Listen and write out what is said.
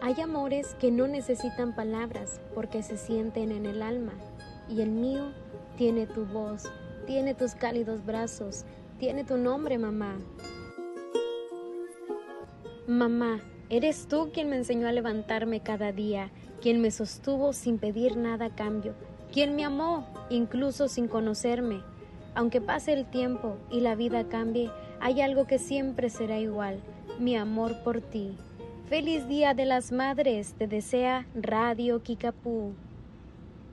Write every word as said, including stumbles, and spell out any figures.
Hay amores que no necesitan palabras porque se sienten en el alma, y el mío tiene tu voz, tiene tus cálidos brazos, tiene tu nombre, mamá. Mamá, eres tú quien me enseñó a levantarme cada día, quien me sostuvo sin pedir nada a cambio, quien me amó incluso sin conocerme. Aunque pase el tiempo y la vida cambie, hay algo que siempre será igual, mi amor por ti. ¡Feliz Día de las Madres! Te desea Radio Kickapoo.